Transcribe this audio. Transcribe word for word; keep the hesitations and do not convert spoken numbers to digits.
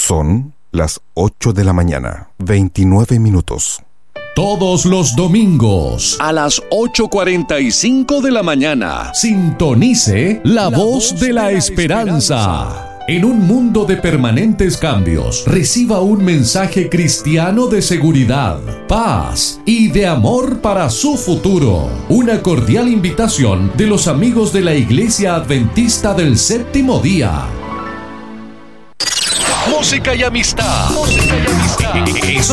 Son las ocho de la mañana, veintinueve minutos. Todos los domingos a las ocho cuarenta y cinco de la mañana, sintonice La, la Voz, voz de la, de la esperanza. esperanza. En un mundo de permanentes cambios, reciba un mensaje cristiano de seguridad, paz y de amor para su futuro. Una cordial invitación de los amigos de la Iglesia Adventista del Séptimo Día. Música y amistad. Música y amistad. Eso